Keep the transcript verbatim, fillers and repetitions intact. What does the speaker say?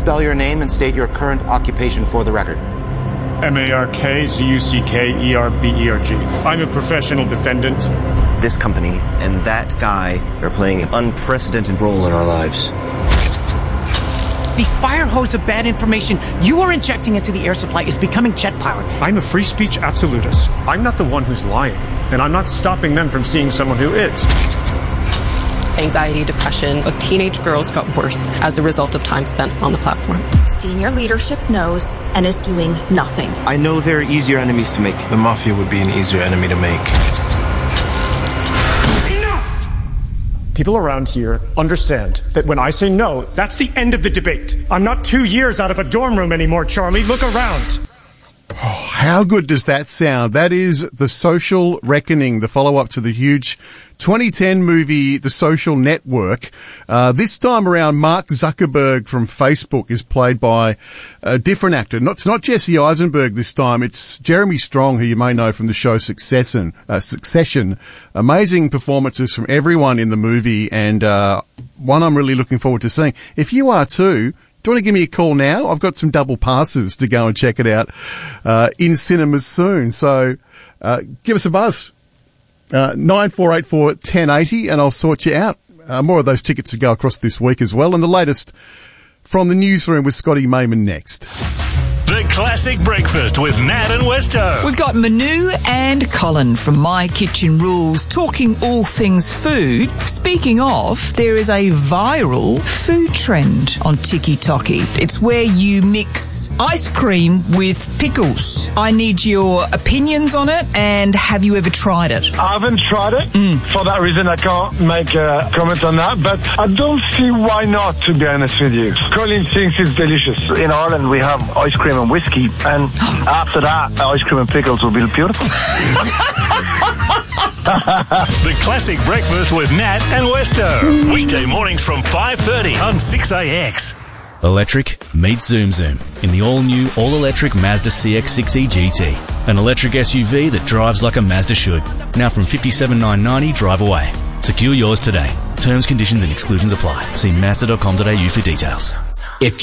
spell your name and state your current occupation for the record? M A R K Z U C K E R B E R G. I'm a professional defendant. This company and that guy are playing an unprecedented role in our lives. The fire hose of bad information you are injecting into the air supply is becoming jet-powered. I'm a free speech absolutist. I'm not the one who's lying, and I'm not stopping them from seeing someone who is. Anxiety, depression of teenage girls got worse as a result of time spent on the platform. Senior leadership knows and is doing nothing. I know there are easier enemies to make. The Mafia would be an easier enemy to make. Enough! People around here understand that when I say no, that's the end of the debate. I'm not two years out of a dorm room anymore, Charlie. Look around. Oh, how good does that sound? That is The Social Reckoning, the follow-up to the huge twenty ten movie The Social Network. Uh, this time around, Mark Zuckerberg from Facebook is played by a different actor. Not, it's not Jesse Eisenberg this time. It's Jeremy Strong, who you may know from the show Succession. Uh, Succession. Amazing performances from everyone in the movie, and uh, one I'm really looking forward to seeing. If you are too, do you want to give me a call now? I've got some double passes to go and check it out uh, in cinemas soon. So uh, give us a buzz. Uh, nine four eight four, one zero eight zero, and I'll sort you out. Uh, more of those tickets to go across this week as well. And the latest from the newsroom with Scotty Mayman next. The Classic Breakfast with Nat and Westo. We've got Manu and Colin from My Kitchen Rules talking all things food. Speaking of, there is a viral food trend on TikTok. It's where you mix ice cream with pickles. I need your opinions on it, and have you ever tried it? I haven't tried it. Mm. For that reason, I can't make a comment on that, but I don't see why not, to be honest with you. Colin thinks it's delicious. In Ireland, we have ice cream and whiskey, and after that, ice cream and pickles will be beautiful. The Classic Breakfast with Nat and Westo. Weekday mornings from five thirty on six A X. Electric meets Zoom Zoom in the all-new, all-electric Mazda C X six E G T. An electric S U V that drives like a Mazda should. Now from fifty-seven thousand nine hundred ninety drive away. Secure yours today. Terms, conditions and exclusions apply. See mazda dot com dot a u for details. If